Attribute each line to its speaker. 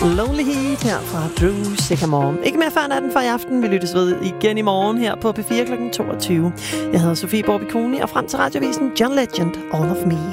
Speaker 1: Lonely Heat her fra Drew Sycamore. Ikke mere før natten for i aften. Vi lyttes ved igen i morgen her på P4 kl. 22. Jeg hedder Sofie Borbikoni, og frem til radiovisen John Legend, All of Me.